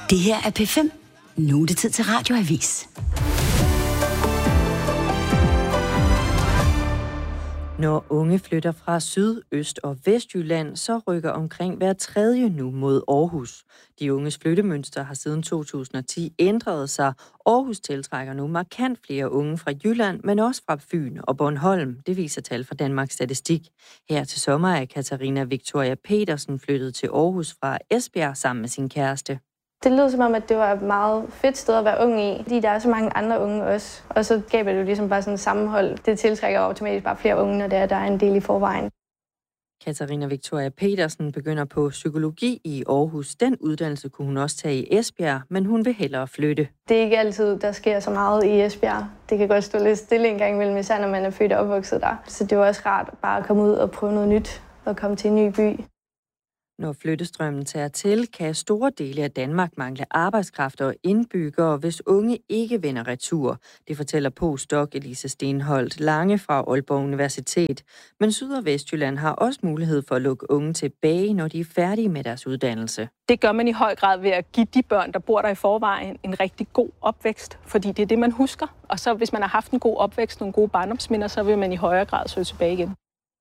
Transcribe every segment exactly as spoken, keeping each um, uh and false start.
Det her er P fem. Nu er det tid til Radioavis. Når unge flytter fra Syd-, Øst- og Vestjylland, så rykker omkring hver tredje nu mod Aarhus. De unges flyttemønster har siden to tusind og ti ændret sig. Aarhus tiltrækker nu markant flere unge fra Jylland, men også fra Fyn og Bornholm. Det viser tal fra Danmarks Statistik. Her til sommer er Katarina Victoria Petersen flyttet til Aarhus fra Esbjerg sammen med sin kæreste. Det lød som om, at det var et meget fedt sted at være ung i, fordi der er så mange andre unge også. Og så skaber det jo ligesom bare sådan et sammenhold. Det tiltrækker automatisk bare flere unge, når det er, der er en del i forvejen. Katarina Victoria Petersen begynder på psykologi i Aarhus. Den uddannelse kunne hun også tage i Esbjerg, men hun vil hellere flytte. Det er ikke altid, der sker så meget i Esbjerg. Det kan godt stå lidt stille en gang imellem, især når man er født og opvokset der. Så det er også rart bare at komme ud og prøve noget nyt og komme til en ny by. Når flyttestrømmen tager til, kan store dele af Danmark mangle arbejdskraft og indbyggere, hvis unge ikke vender retur. Det fortæller postdoc Elise Stenholdt Lange fra Aalborg Universitet. Men Syd- og Vestjylland har også mulighed for at lukke unge tilbage, når de er færdige med deres uddannelse. Det gør man i høj grad ved at give de børn, der bor der i forvejen, en rigtig god opvækst, fordi det er det, man husker. Og så hvis man har haft en god opvækst, nogle gode barndomsminder, så vil man i højere grad søge tilbage igen.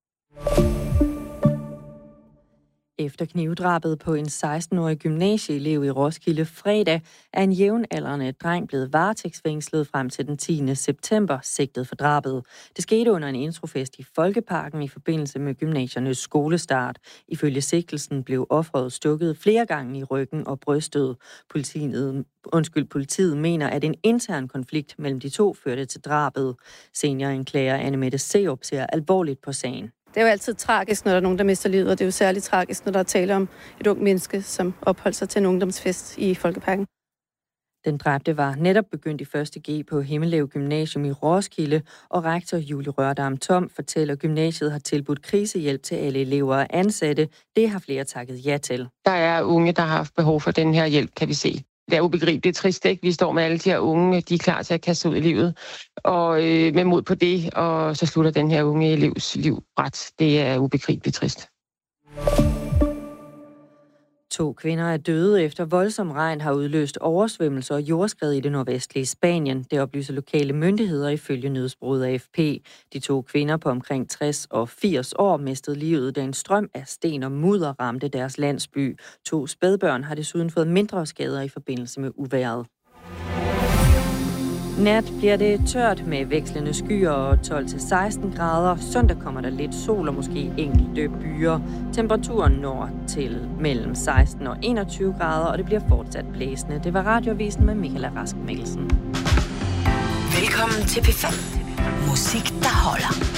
Efter knivdrabet på en seksten-årig gymnasieelev i Roskilde fredag, er en jævnaldrende dreng blevet varetægtsfængslet frem til den tiende september, sigtet for drabet. Det skete under en introfest i Folkeparken i forbindelse med gymnasiernes skolestart. Ifølge sigtelsen blev offeret stukket flere gange i ryggen og brystet. Politiet, undskyld, politiet mener, at en intern konflikt mellem de to førte til drabet. Senioranklager Anne-Mette Serup ser alvorligt på sagen. Det er jo altid tragisk, når der er nogen, der mister livet, og det er jo særligt tragisk, når der er tale om et ung menneske, som opholdt sig til en ungdomsfest i Folkeparken. Den dræbte var netop begyndt i første G på Himmelev Gymnasium i Roskilde, og rektor Julie Rørdam Tom fortæller, at gymnasiet har tilbudt krisehjælp til alle elever og ansatte. Det har flere takket ja til. Der er unge, der har haft behov for den her hjælp, kan vi se. Det er ubegribeligt, det er trist, ikke? Vi står med alle de her unge, de er klar til at kaste ud i livet, og øh, med mod på det, og så slutter den her unge elevs liv ret. Det er ubegribeligt trist. To kvinder er døde efter voldsom regn har udløst oversvømmelser og jordskred i det nordvestlige Spanien. Det oplyser lokale myndigheder ifølge nyhedsbureauet A F P. De to kvinder på omkring tres og firs år mistede livet, da en strøm af sten og mudder ramte deres landsby. To spædbørn har desuden fået mindre skader i forbindelse med uvejret. Nat bliver det tørt med vekslende skyer og tolv til seksten grader. Søndag kommer der lidt sol og måske enkelte byer. Temperaturen når til mellem seksten og enogtyve grader, og det bliver fortsat blæsende. Det var Radioavisen med Michaela Rask Mikkelsen. Velkommen til P fem. Musik, der holder.